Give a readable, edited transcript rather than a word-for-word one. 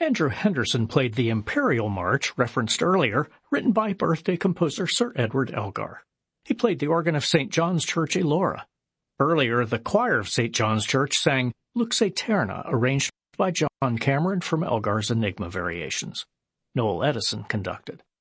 Andrew Henderson played the Imperial March, referenced earlier, written by birthday composer Sir Edward Elgar. He played the organ of St. John's Church, Elora. Earlier, the choir of St. John's Church sang Lux Aeterna, arranged by John Cameron from Elgar's Enigma Variations. Noel Edison conducted.